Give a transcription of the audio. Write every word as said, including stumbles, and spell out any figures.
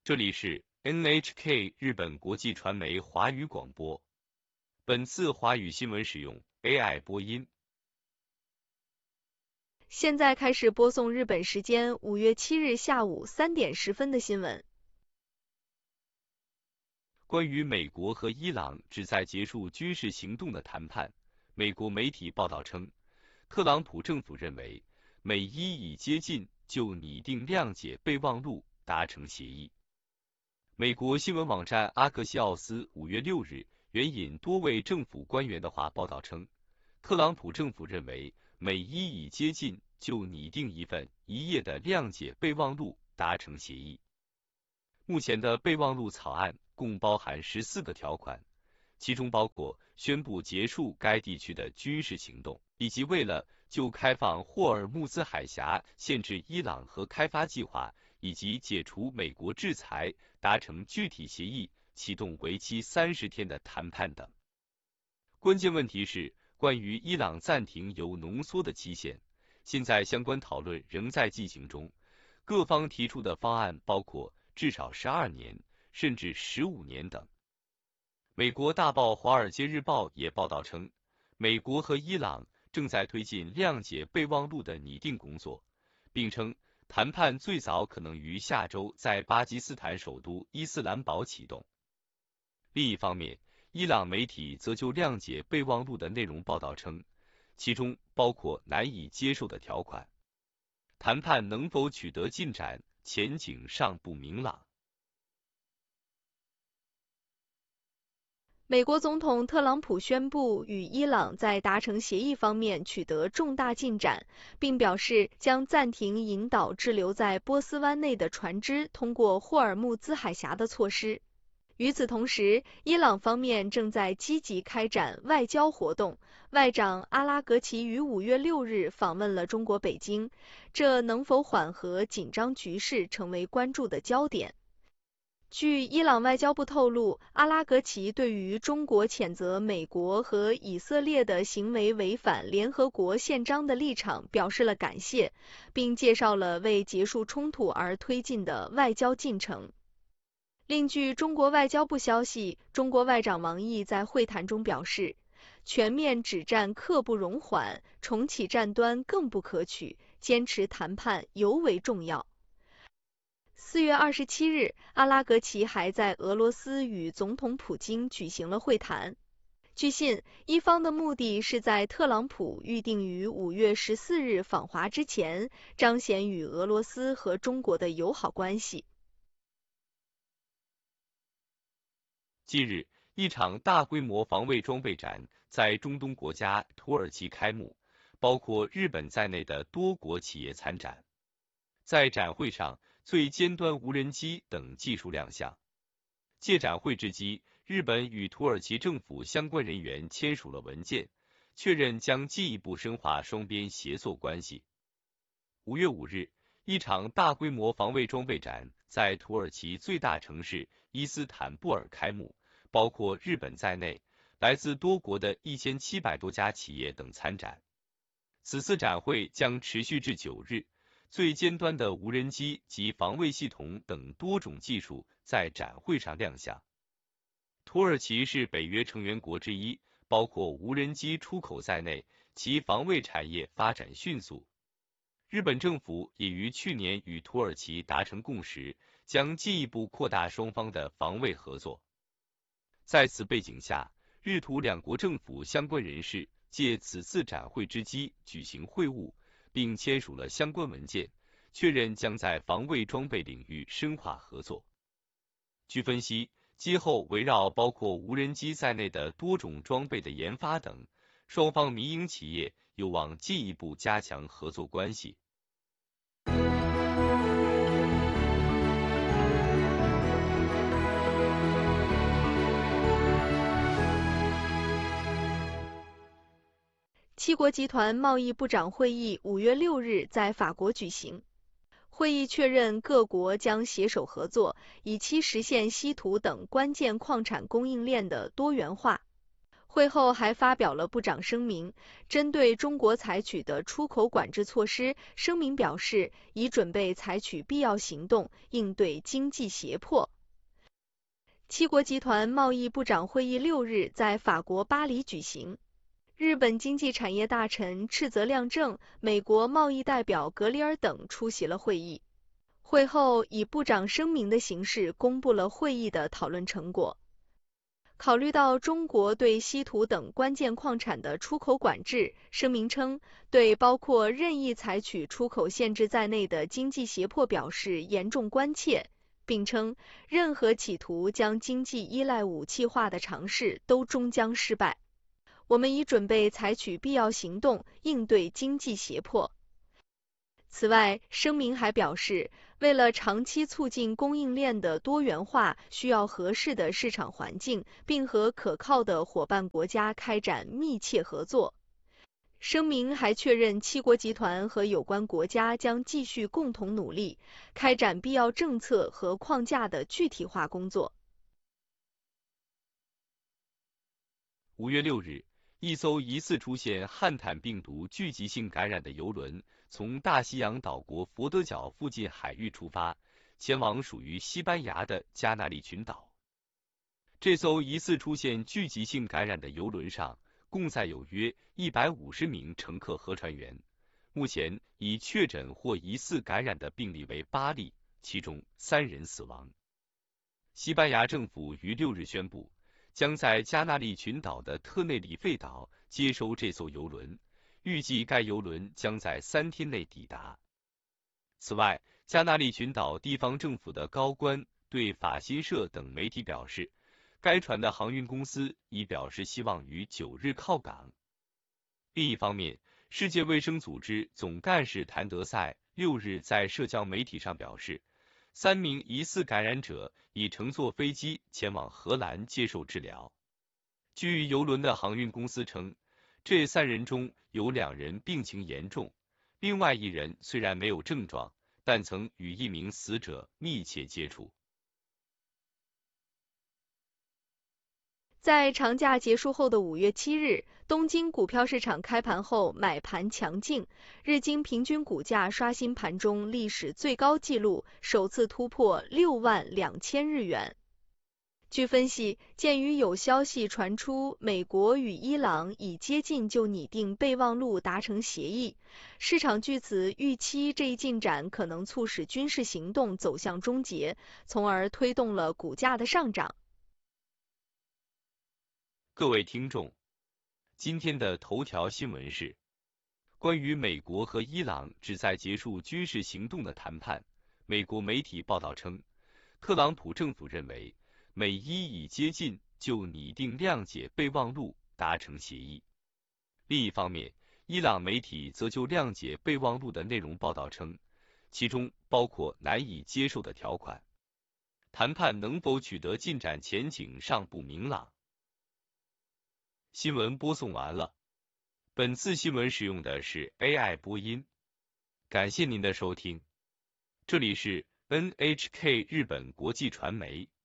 这里是 N H K 日本国际传媒华语广播。本次华语新闻使用 A I 播音。 现在开始播送日本时间五月七日下午三点十分的新闻。 关于美国和伊朗旨在结束军事行动的谈判，美国媒体报道称，特朗普政府认为美伊已接近就拟定谅解备忘录达成协议。美国新闻网站阿克西奥斯五月六日援引多位政府官员的话报道称，特朗普政府认为美伊已接近就拟定一份一页的谅解备忘录达成协议。目前的备忘录草案共包含十四个条款，其中包括宣布结束该地区的军事行动，以及为了就开放霍尔木兹海峡限制伊朗核开发计划以及解除美国制裁达成具体协议，启动为期三十天的谈判等。关键问题是关于伊朗暂停铀浓缩的期限，现在相关讨论仍在进行中，各方提出的方案包括至少十二年，甚至十五年等。美国大报《华尔街日报》也报道称，美国和伊朗正在推进谅解备忘录的拟定工作，并称谈判最早可能于下周在巴基斯坦首都伊斯兰堡启动。另一方面，伊朗媒体则就谅解备忘录的内容报道称，其中包括难以接受的条款，谈判能否取得进展，前景尚不明朗。 美国总统特朗普宣布与伊朗在达成协议方面取得重大进展，并表示将暂停引导滞留在波斯湾内的船只通过霍尔木兹海峡的措施。与此同时，伊朗方面正在积极开展外交活动，外长阿拉格齐于五月六日访问了中国北京，这能否缓和紧张局势成为关注的焦点。据伊朗外交部透露，阿拉格齐对于中国谴责美国和以色列的行为违反联合国宪章的立场表示了感谢，并介绍了为结束冲突而推进的外交进程。另据中国外交部消息，中国外长王毅在会谈中表示，全面止战刻不容缓，重启战端更不可取，坚持谈判尤为重要。四月二十七日，阿拉格齐还在俄罗斯与总统普京举行了会谈。据信，一方的目的是在特朗普预定于五月十四日访华之前，彰显与俄罗斯和中国的友好关系。 近日，一场大规模防卫装备展在中东国家土耳其开幕，包括日本在内的多国企业参展。在展会上，最尖端无人机等技术亮相。借展会之机，日本与土耳其政府相关人员签署了文件，确认将进一步深化双边协作关系。五月五日，一场大规模防卫装备展在土耳其最大城市伊斯坦布尔开幕，包括日本在内，来自多国的一千七百多家企业等参展。此次展会将持续至九日。最尖端的无人机及防卫系统等多种技术在展会上亮相。土耳其是北约成员国之一，包括无人机出口在内，其防卫产业发展迅速。日本政府也于去年与土耳其达成共识，将进一步扩大双方的防卫合作。在此背景下，日土两国政府相关人士借此次展会之机举行会晤，并签署了相关文件，确认将在防卫装备领域深化合作。据分析，今后围绕包括无人机在内的多种装备的研发等，双方民营企业有望进一步加强合作关系。 七国集团贸易部长会议五月六日在法国举行。会议确认各国将携手合作，以期实现稀土等关键矿产供应链的多元化。 会后还发表了部长声明，针对中国采取的出口管制措施，声明表示已准备采取必要行动应对经济胁迫。七国集团贸易部长会议六日在法国巴黎举行，日本经济产业大臣赤泽亮正、美国贸易代表格里尔等出席了会议。会后以部长声明的形式公布了会议的讨论成果。考虑到中国对稀土等关键矿产的出口管制，声明称对包括任意采取出口限制在内的经济胁迫表示严重关切，并称任何企图将经济依赖武器化的尝试都终将失败。我们已准备采取必要行动应对经济胁迫。此外，声明还表示，为了长期促进供应链的多元化，需要合适的市场环境，并和可靠的伙伴国家开展密切合作。声明还确认，七国集团和有关国家将继续共同努力，开展必要政策和框架的具体化工作。 五月六日，一艘疑似出现汉坦病毒聚集性感染的邮轮从大西洋岛国佛得角附近海域出发，前往属于西班牙的加那利群岛。这艘疑似出现聚集性感染的邮轮上共载有约一百五十名乘客和船员，目前已确诊或疑似感染的病例为八例，其中三人死亡。西班牙政府于六日宣布，将在加那利群岛的特内里费岛接收这艘邮轮，预计该邮轮将在三天内抵达。此外，加那利群岛地方政府的高官对法新社等媒体表示，该船的航运公司已表示希望于九日靠港。另一方面，世界卫生组织总干事谭德赛六日在社交媒体上表示，三名疑似感染者已乘坐飞机前往荷兰接受治疗。据邮轮的航运公司称，这三人中有两人病情严重，另外一人虽然没有症状，但曾与一名死者密切接触。 在长假结束后的五月七日，东京股票市场开盘后买盘强劲，日经平均股价刷新盘中历史最高纪录，首次突破六万两千日元。据分析，鉴于有消息传出美国与伊朗已接近就拟定备忘录达成协议，市场据此预期这一进展可能促使军事行动走向终结，从而推动了股价的上涨。 各位听众，今天的头条新闻是关于美国和伊朗旨在结束军事行动的谈判。美国媒体报道称，特朗普政府认为美伊已接近就拟定谅解备忘录达成协议。另一方面，伊朗媒体则就谅解备忘录的内容报道称，其中包括难以接受的条款，谈判能否取得进展前景尚不明朗。新闻播送完了，本次新闻使用的是 A I 播音，感谢您的收听，这里是 N H K 日本国际传媒。